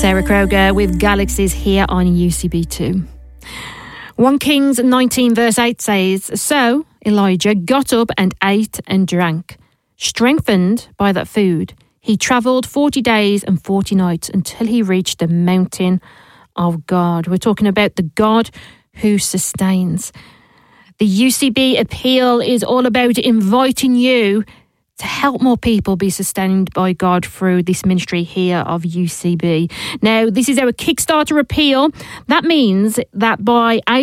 Sarah Kroger with Galaxies here on UCB2. 1 Kings 19 verse 8 says, "So Elijah got up and ate and drank. Strengthened by that food, he travelled 40 days and 40 nights until he reached the mountain of God." We're talking about the God who sustains. The UCB appeal is all about inviting you to help more people be sustained by God through this ministry here of UCB. Now, this is our Kickstarter appeal. That means that by